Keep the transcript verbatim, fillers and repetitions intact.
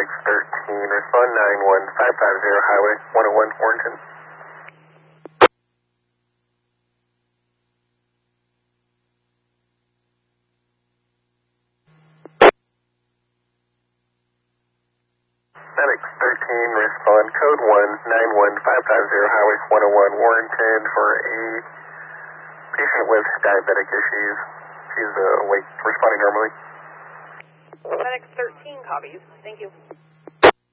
Medics thirteen, respond nine one five five zero Highway one oh one, Warrenton. Medics thirteen, respond code one nine one five five zero Highway one oh one, Warrenton for a patient with diabetic issues. She's uh, awake, responding normally. Medics thirteen copies. Thank you.